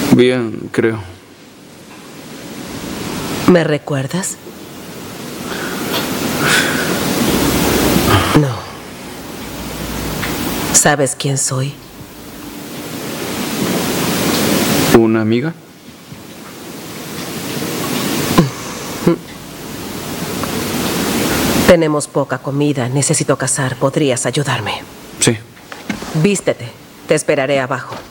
Bien, creo. ¿Me recuerdas? No. ¿Sabes quién soy? ¿Una amiga? Tenemos poca comida. Necesito cazar. ¿Podrías ayudarme? Sí. Vístete. Te esperaré abajo.